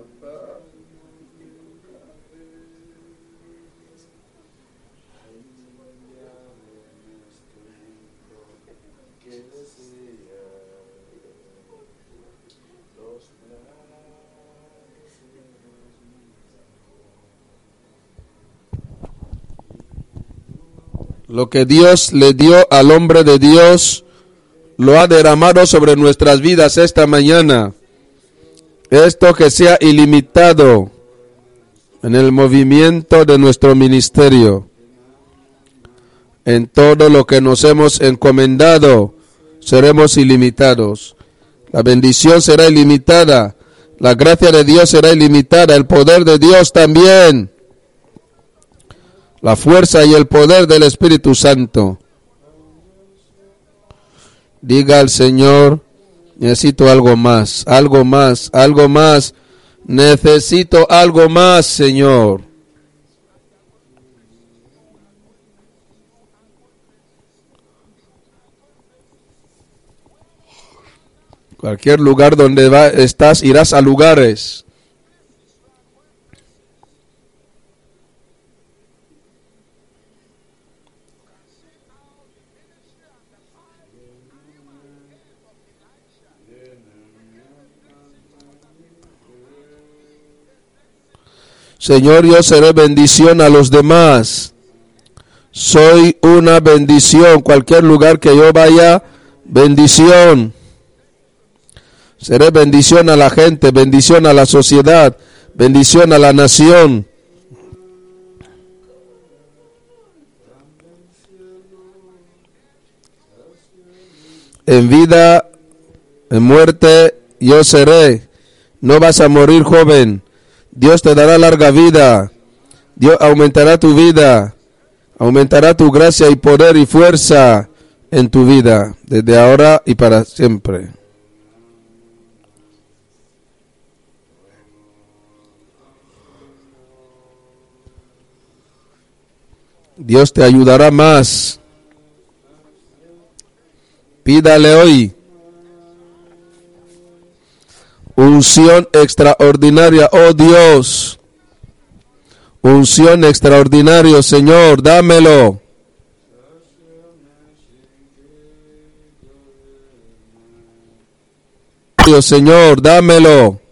Lo que Dios le dio al hombre de Dios, lo ha derramado sobre nuestras vidas esta mañana. Esto que sea ilimitado en el movimiento de nuestro ministerio. En todo lo que nos hemos encomendado, seremos ilimitados. La bendición será ilimitada. La gracia de Dios será ilimitada. El poder de Dios también. La fuerza y el poder del Espíritu Santo. Diga al Señor, necesito algo más, algo más, algo más. Necesito algo más, Señor. Cualquier lugar donde estás, irás a lugares. Señor, yo seré bendición a los demás. Soy una bendición. Cualquier lugar que yo vaya, bendición. Seré bendición a la gente, bendición a la sociedad, bendición a la nación. En vida, en muerte, yo seré. No vas a morir, joven. Dios te dará larga vida. Dios aumentará tu vida. Aumentará tu gracia y poder y fuerza en tu vida, desde ahora y para siempre. Dios te ayudará más. Pídale hoy unción extraordinaria, oh Dios. Unción extraordinaria, Señor, dámelo. Señor, dámelo.